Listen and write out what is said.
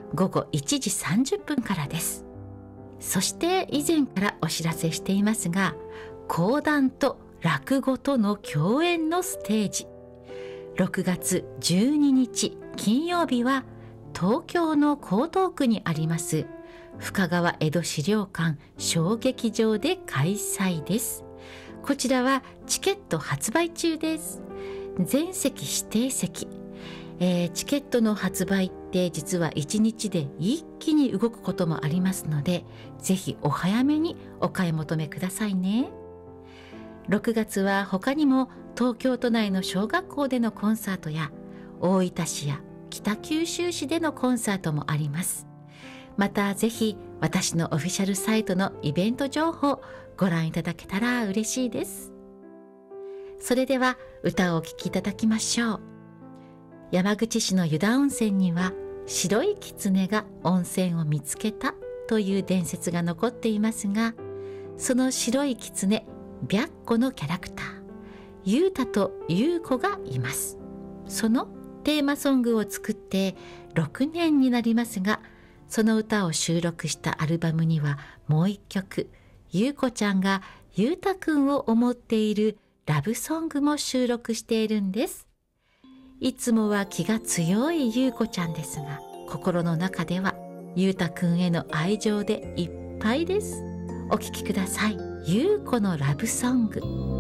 午後1時30分からです。そして以前からお知らせしていますが、講談と落語との共演のステージ、6月12日金曜日は東京の江東区にあります深川江戸資料館小劇場で開催です。こちらはチケット発売中です。全席指定席、チケットの発売って実は1日で一気に動くこともありますので、ぜひお早めにお買い求めくださいね。6月は他にも東京都内の小学校でのコンサートや大分市や北九州市でのコンサートもあります。またぜひ私のオフィシャルサイトのイベント情報ご覧いただけたら嬉しいです。それでは歌をお聴きいただきましょう。山口市の湯田温泉には白い狐が温泉を見つけたという伝説が残っていますが、その白い狐白虎のキャラクターゆうたとゆうこがいます。そのテーマソングを作って6年になりますが、その歌を収録したアルバムにはもう一曲、ゆうこちゃんがゆうたくんを思っているラブソングも収録しているんです。いつもは気が強いゆうこちゃんですが、心の中ではゆうたくんへの愛情でいっぱいです。お聴きください。ゆうこのラブソング。